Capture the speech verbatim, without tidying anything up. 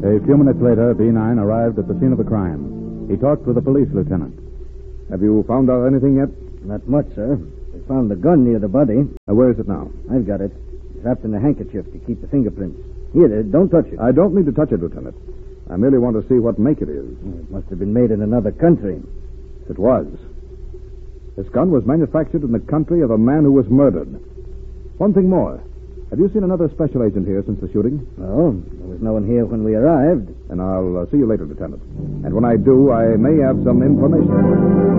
A few minutes later, B nine arrived at the scene of the crime. He talked with the police lieutenant. Have you found out anything yet? Not much, sir. They found the gun near the body. Uh, where is it now? I've got it. It's wrapped in a handkerchief to keep the fingerprints. Here, uh, don't touch it. I don't need to touch it, Lieutenant. I merely want to see what make it is. It must have been made in another country. It was. This gun was manufactured in the country of a man who was murdered. One thing more. Have you seen another special agent here since the shooting? No, there was no one here when we arrived. And I'll uh, see you later, Lieutenant. And when I do, I may have some information.